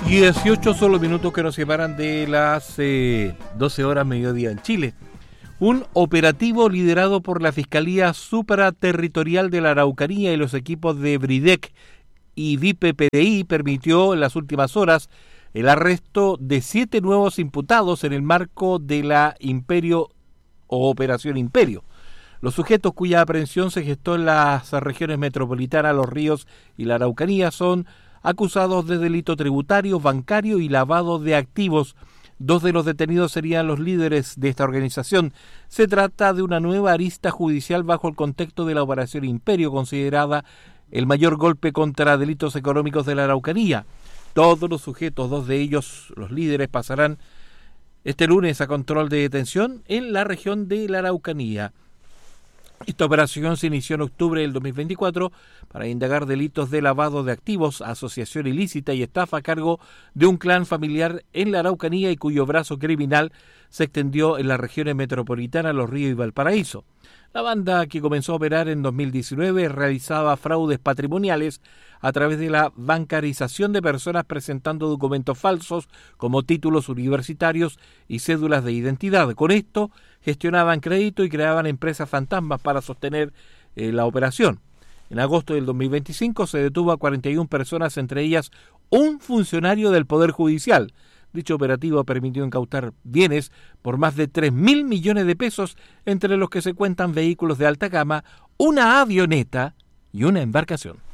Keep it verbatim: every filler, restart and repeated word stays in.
dieciocho son los minutos que nos separan de las eh, doce horas mediodía en Chile. Un operativo liderado por la Fiscalía Supraterritorial de la Araucanía y los equipos de Bridec y V I P P D I permitió en las últimas horas el arresto de siete nuevos imputados en el marco de la Imperio o Operación Imperio. Los sujetos cuya aprehensión se gestó en las regiones metropolitanas, Los Ríos y la Araucanía son acusados de delito tributario, bancario y lavado de activos. Dos de los detenidos serían los líderes de esta organización. Se trata de una nueva arista judicial bajo el contexto de la Operación Imperio, considerada el mayor golpe contra delitos económicos de la Araucanía. Todos los sujetos, dos de ellos, los líderes, pasarán este lunes a control de detención en la región de la Araucanía. Esta operación se inició en octubre del dos mil veinticuatro para indagar delitos de lavado de activos, asociación ilícita y estafa a cargo de un clan familiar en la Araucanía y cuyo brazo criminal se extendió en las regiones metropolitanas, Los Ríos y Valparaíso. La banda, que comenzó a operar en dos mil diecinueve, realizaba fraudes patrimoniales a través de la bancarización de personas presentando documentos falsos como títulos universitarios y cédulas de identidad. Con esto gestionaban crédito y creaban empresas fantasmas para sostener eh, la operación. En agosto del dos mil veinticinco se detuvo a cuarenta y una personas, entre ellas un funcionario del Poder Judicial. Dicho operativo permitió incautar bienes por más de tres mil millones de pesos, entre los que se cuentan vehículos de alta gama, una avioneta y una embarcación.